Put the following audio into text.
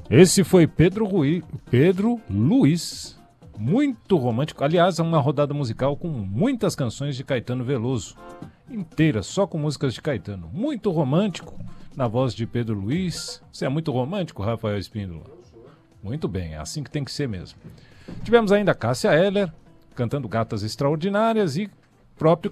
Esse foi Pedro Luiz, muito romântico. Aliás, é uma rodada musical com muitas canções de Caetano Veloso, inteira, só com músicas de Caetano. Muito romântico, na voz de Pedro Luiz. Você é muito romântico, Rafael Espíndola? Muito bem, é assim que tem que ser mesmo. Tivemos ainda Cássia Eller, cantando Gatas Extraordinárias, e próprio